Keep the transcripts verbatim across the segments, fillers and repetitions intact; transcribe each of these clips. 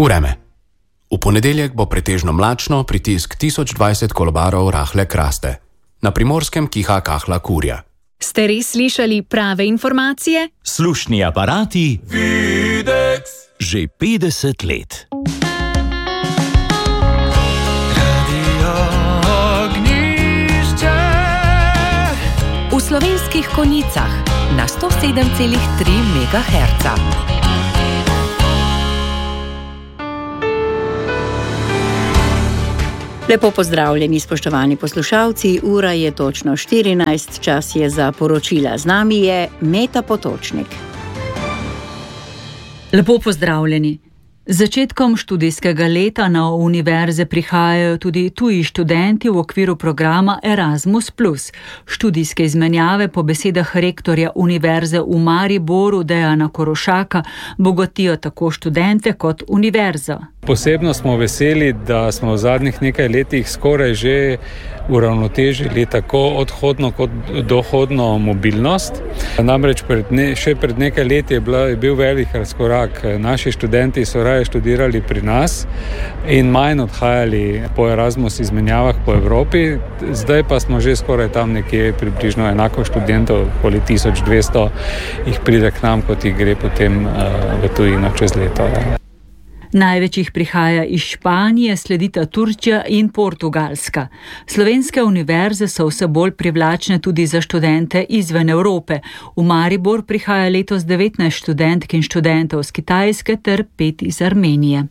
Vreme. V ponedeljek bo pretežno mlačno, pritisk tisoč dvajset kolobarov rahle kraste. Na Primorskem kiha kahla kurja. Ste res slišali prave informacije? Slušni aparati Videx že petdeset let. Radio Ognjišče. V Slovenskih Konjicah na sto sedem celih tri megaherca. Lepo pozdravljeni, spoštovani poslušalci, ura je točno štirinajst, čas je za poročila. Z nami je Meta Potočnik. Lepo pozdravljeni. Z začetkom študijskega leta na univerze prihajajo tudi tuji študenti v okviru programa Erasmus plus. Študijske izmenjave po besedah rektorja Univerze v Mariboru Dejana Korošaka bogatijo tako študente kot univerzo. Posebno smo veseli, da smo v zadnjih nekaj letih skoraj že uravnotežili tako odhodno kot dohodno mobilnost. Namreč pred ne, še pred nekaj leti je, bila, je bil velik razkorak. Naši študenti so raje študirali pri nas in manj odhajali po Erasmus izmenjavah po Evropi. Zdaj pa smo že skoraj tam nekje približno enako študentov, okoli tisoč dvesto jih pride k nam, kot jih gre potem uh, v tujino čez leto. Ja. Največ jih prihaja iz Španije, sledita Turčija in Portugalska. Slovenske univerze so vse bolj privlačne tudi za študente izven Evrope. V Maribor prihaja letos devetnajst študentk in študentov z Kitajske ter pet iz Armenije.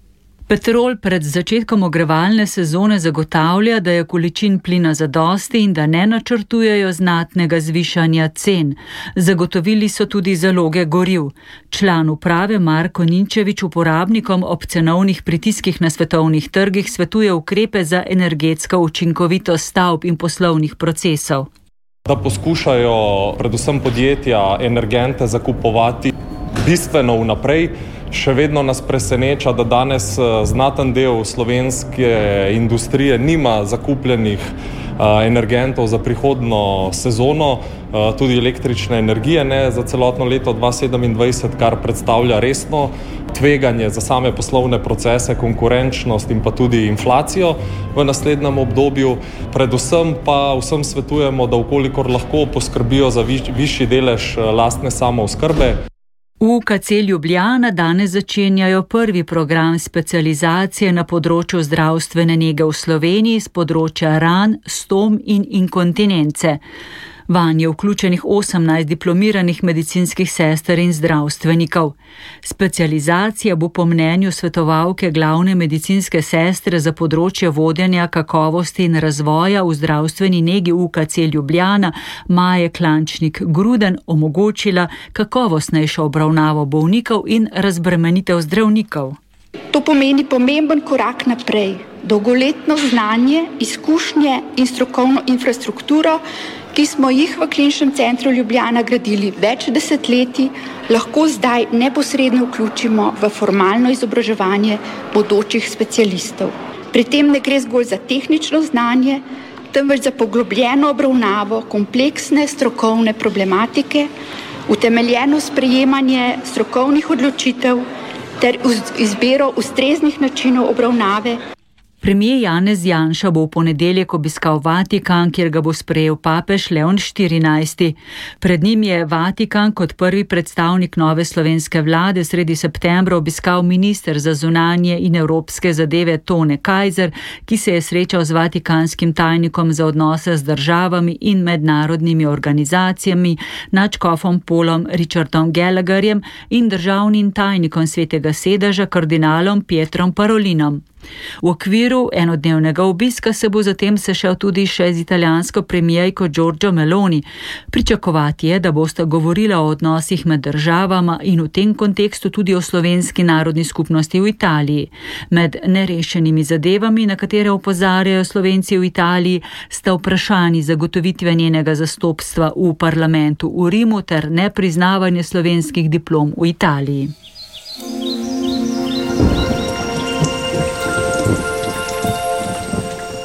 Petrol pred začetkom ogrevalne sezone zagotavlja, da je količin plina zadosti in da ne načrtujejo znatnega zvišanja cen. Zagotovili so tudi zaloge goriv. Član uprave Marko Ninčevič uporabnikom ob cenovnih pritiskih na svetovnih trgih svetuje ukrepe za energetsko učinkovitost stavb in poslovnih procesov. Da poskušajo predvsem podjetja energente zakupovati bistveno vnaprej. Še vedno nas preseneča, da danes znaten del slovenske industrije nima zakupljenih energentov za prihodnjo sezono, tudi električne energije ne za celotno leto dva tisoč sedemindvajset, kar predstavlja resno tveganje za same poslovne procese, konkurenčnost in pa tudi inflacijo v naslednjem obdobju. Predvsem pa vsem svetujemo, da vkolikor lahko poskrbijo za viš, višji delež lastne samooskrbe. V U K C Ljubljana danes začenjajo prvi program specializacije na področju zdravstvene nege v Sloveniji z področja ran, stom in inkontinence. Vanj je vključenih osemnajst diplomiranih medicinskih sester in zdravstvenikov. Specializacija bo po mnenju svetovalke glavne medicinske sestre za področje vodenja kakovosti in razvoja v zdravstveni negi U K C Ljubljana Maje Klančnik Gruden omogočila kakovostnejšo obravnavo bolnikov in razbremenitev zdravnikov. To pomeni pomemben korak naprej. Dolgoletno znanje, izkušnje in strokovno infrastrukturo, ki smo jih v Kliničnem centru Ljubljana gradili več desetletij, lahko zdaj neposredno vključimo v formalno izobraževanje bodočih specialistov. Pri tem ne gre zgolj za tehnično znanje, temveč za poglobljeno obravnavo kompleksne strokovne problematike, utemeljeno sprejemanje strokovnih odločitev ter izbiro ustreznih načinov obravnave. Premier Janez Janša bo v ponedeljek obiskal Vatikan, kjer ga bo sprejel papež Leon štirinajsti. Pred njim je Vatikan kot prvi predstavnik nove slovenske vlade sredi septembra obiskal minister za zunanje in evropske zadeve Tone Kajzer, ki se je srečal z vatikanskim tajnikom za odnose z državami in mednarodnimi organizacijami, nadškofom Polom Richardom Gallagherjem in državnim tajnikom Svetega sedeža kardinalom Pietrom Parolinom. V okviru enodnevnega obiska se bo zatem sešel tudi še z italijansko premijerko Giorgio Meloni. Pričakovati je, da bosta govorila o odnosih med državama in v tem kontekstu tudi o slovenski narodni skupnosti v Italiji. Med nerešenimi zadevami, na katere opozarjajo Slovenci v Italiji, sta vprašanji zagotovitve njenega zastopstva v parlamentu v Rimu ter nepriznavanje slovenskih diplom v Italiji.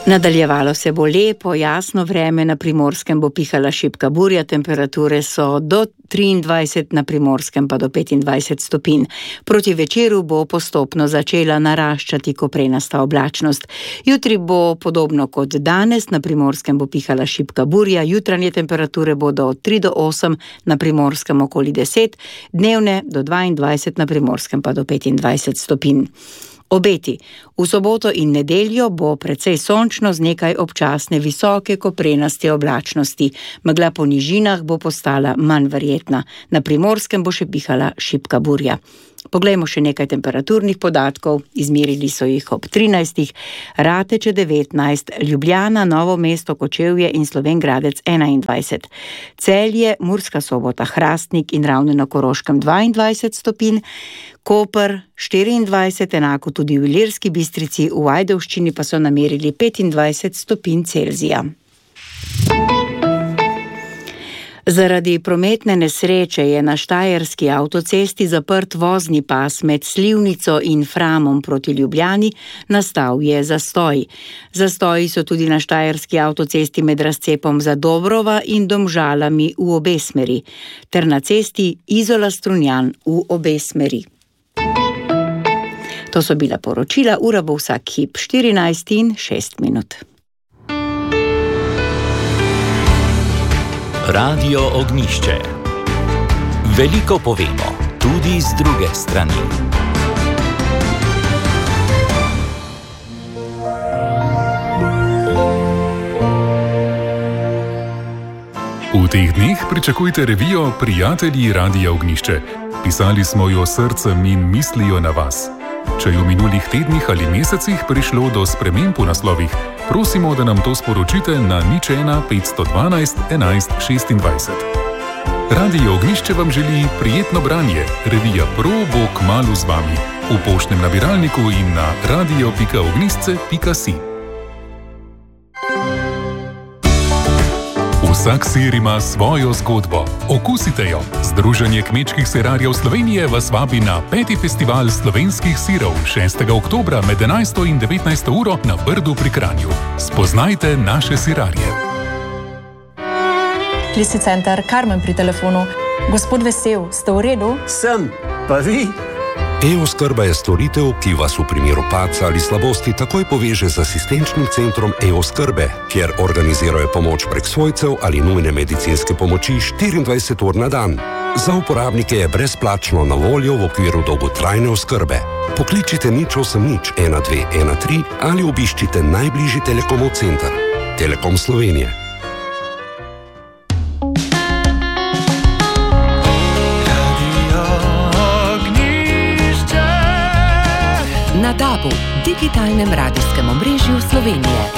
Nadaljevalo se bo lepo, jasno vreme, na Primorskem bo pihala šibka burja, temperature so do triindvajset, na Primorskem pa do petindvajset stopinj. Proti večeru bo postopno začela naraščati koprenasta oblačnost. Jutri bo podobno kot danes, na Primorskem bo pihala šibka burja, jutranje temperature bodo od tri do osem, na Primorskem okoli deset, dnevne do dvaindvajset, na Primorskem pa do petindvajset stopinj. Obeti. V soboto in nedeljo bo precej sončno z nekaj občasne visoke koprenaste oblačnosti. Megla po nižinah bo postala manj verjetna. Na Primorskem bo še pihala šibka burja. Poglejmo še nekaj temperaturnih podatkov. Izmerili so jih ob trinajstih, Rateče devetnajst, Ljubljana, Novo mesto, Kočevje in Slovenj Gradec enaindvajset. Celje, Murska Sobota, Hrastnik in Ravne na Koroškem dvaindvajset stopinj, Koper štiriindvajset, enako tudi v Ilirski Bistrici, v Ajdovščini pa so namerili petindvajset stopinj Celzija. Zaradi prometne nesreče je na štajerski avtocesti zaprt vozni pas med Slivnico in Framom proti Ljubljani, nastal je zastoj. Zastoji so tudi na štajerski avtocesti med razcepom Zadobrova in Domžalami v obe smeri, ter na cesti Izola-Strunjan v obe smeri. To so bila poročila, ura bo vsak hip štirinajst in šest minut. Radio Ognjišče. Veliko povemo, tudi z druge strani. V teh dneh pričakujte revijo Prijatelji Radia Ognjišče. Pisali smo jo srcem in mislijo na vas. Če je v minulih tednih ali mesecih prišlo do sprememb v naslovih, prosimo, da nam to sporočite na nič ena petsto dvanajst enajst šestindvajset. Radio Ognjišče vam želi prijetno branje. Revija Pro bo kmalu z vami. V poštnem nabiralniku in na radio pika ognjišče pika si. Vsak sir ima svojo zgodbo. Okusite jo. Združenje kmečkih sirarjev Slovenije vas vabi na peti festival slovenskih sirov šestega oktobra med enajsto in devetnajsto uro na Brdu pri Kranju. Spoznajte naše sirarje. Klisi center, Karmen pri telefonu. Gospod Vesel, ste v redu? Sem, pa vi? E-oskrba je storitev, ki vas v primeru padca ali slabosti takoj poveže z asistenčnim centrom E-oskrbe, kjer organizirajo pomoč prek svojcev ali nujne medicinske pomoči štiriindvajset ur na dan. Za uporabnike je brezplačno na voljo v okviru dolgotrajne oskrbe. Pokličite nič osem nič ena dve ena tri ali obiščite najbližji Telekomov center. Telekom Slovenije. Na DAB-u, digitalnem radijskem omrežju Slovenije.